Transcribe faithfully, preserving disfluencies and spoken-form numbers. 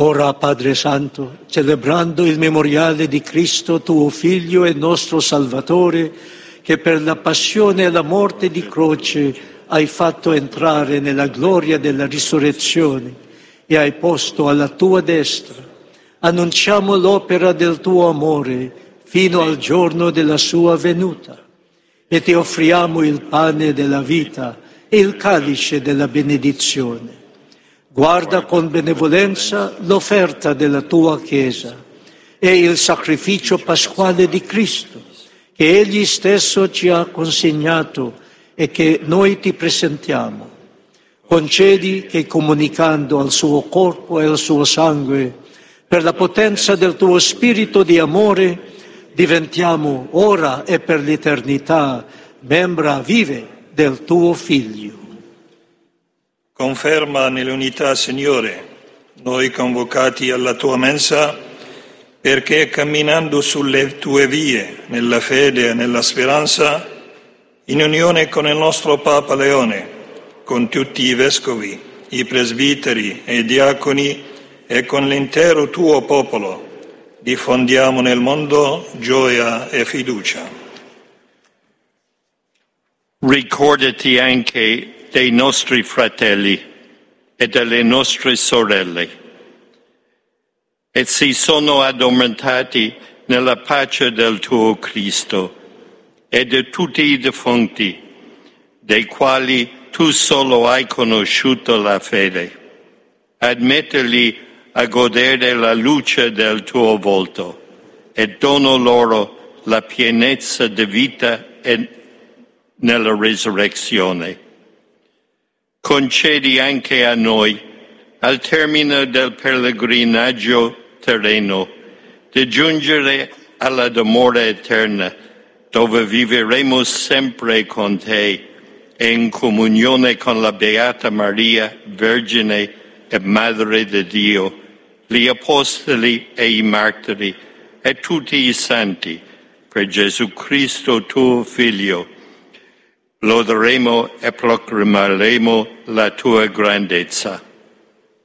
Ora, Padre Santo, celebrando il memoriale di Cristo, tuo Figlio e nostro Salvatore, che per la passione e la morte di croce hai fatto entrare nella gloria della risurrezione e hai posto alla tua destra, annunciamo l'opera del tuo amore fino al giorno della sua venuta e ti offriamo il pane della vita e il calice della benedizione. Guarda con benevolenza l'offerta della tua Chiesa e il sacrificio pasquale di Cristo, che Egli stesso ci ha consegnato e che noi ti presentiamo. Concedi che, comunicando al suo corpo e al suo sangue, per la potenza del tuo spirito di amore, diventiamo ora e per l'eternità membra vive del tuo Figlio. Conferma nell'unità, Signore, noi convocati alla tua mensa, perché camminando sulle tue vie, nella fede e nella speranza, in unione con il nostro Papa Leone, con tutti i vescovi, i presbiteri e i diaconi e con l'intero tuo popolo, diffondiamo nel mondo gioia e fiducia. Ricordati anche dei nostri fratelli e delle nostre sorelle. Essi sono addormentati nella pace del tuo Cristo e di tutti i defunti, dei quali tu solo hai conosciuto la fede. Admettili a godere la luce del tuo volto e dono loro la pienezza di vita e nella risurrezione. Concedi anche a noi, al termine del pellegrinaggio terreno, di giungere alla dimora eterna, dove vivremo sempre con te e in comunione con la Beata Maria, Vergine e Madre di Dio, gli Apostoli e i Martiri e tutti i Santi, per Gesù Cristo tuo Figlio. Loderemo e proclameremo la tua grandezza.